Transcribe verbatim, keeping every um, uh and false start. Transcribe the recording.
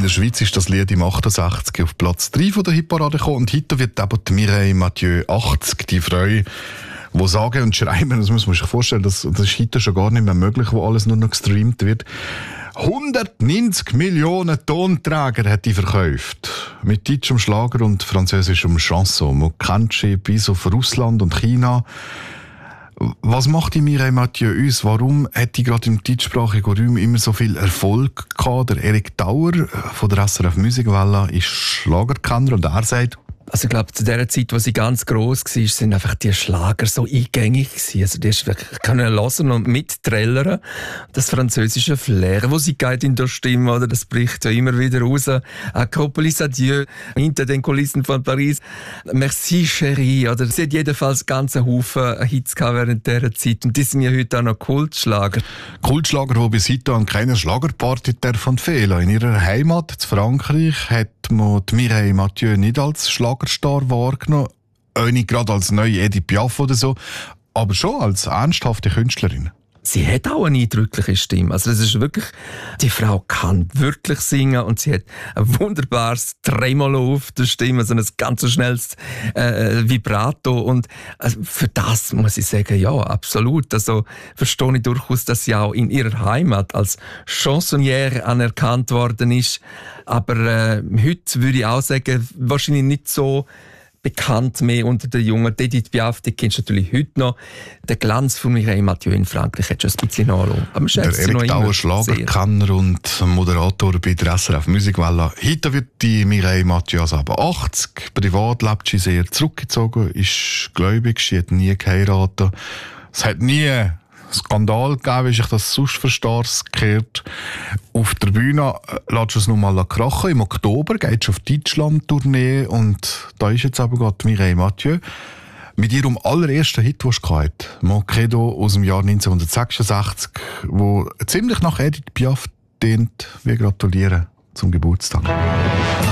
der Schweiz ist das Lied im achtundsechzig auf Platz drei von der Hitparade gekommen und heute wird eben die Mireille Mathieu achtzig, die Frau, die sagen und schreiben, das muss man sich vorstellen, das, das ist heute schon gar nicht mehr möglich, wo alles nur noch gestreamt wird. hundertneunzig Millionen Tonträger hat die verkauft. Mit deutschem Schlager und französischem Chanson. Man kennt sie bis auf Russland und China. Was macht die Mireille Mathieu uns? Warum hat die gerade im deutschsprachigen Raum immer so viel Erfolg gehabt? Der Erik Dauer von der S R F Musikwelle ist Schlagerkenner und er sagt, also ich glaube, zu der Zeit, wo sie ganz gross war, sind einfach die Schlager so eingängig gewesen. Also die hast wirklich können hören und mitträllern. Das französische Flair, wo sie geht in der Stimme, oder das bricht ja immer wieder raus. Acropolis Adieu, hinter den Kulissen von Paris. Merci Chérie, oder sie hat jedenfalls ganze Haufen Hits gehabt während dieser Zeit. Und die sind ja heute auch noch Kultschlager. Kultschlager, die bis heute an keiner Schlagerparty davon fehlen. In ihrer Heimat, in Frankreich, hat man die Mireille Mathieu nicht als Schlagerstar wahrgenommen, auch nicht gerade als neue Edith Piaf oder so, aber schon als ernsthafte Künstlerin. Sie hat auch eine eindrückliche Stimme. Also das ist wirklich, die Frau kann wirklich singen und sie hat ein wunderbares Tremolo auf der Stimme, also ein ganz schnelles äh, Vibrato und also für das muss ich sagen, ja, absolut. Also verstehe ich durchaus, dass sie auch in ihrer Heimat als Chansonnière anerkannt worden ist. Aber äh, heute würde ich auch sagen, wahrscheinlich nicht so bekannt mehr unter den Jungen. Edith Piaf, die kennst du natürlich heute noch. Der Glanz von Mireille Mathieu in Frankreich hat schon ein bisschen nachgelassen. Aber der Erik Dauer, Schlagerkenner und Moderator bei der S R F Musikwelle. Heute wird die Mireille Mathieu also aber achtzig. Privat lebt sie sehr zurückgezogen, ist gläubig, sie hat nie geheiratet. Es hat nie Skandal gegeben, wie ich das sonst verstehe, gehört. Auf der Bühne lässt du es noch mal krachen. Im Oktober geht es auf Deutschland-Tournee und da ist jetzt aber gerade Mireille Mathieu mit ihrem allerersten Hit, den sie hatte, Moquedo aus dem Jahr neunzehnhundertsechsundsechzig, wo ziemlich nach Edith Piaf dient. Wir gratulieren zum Geburtstag.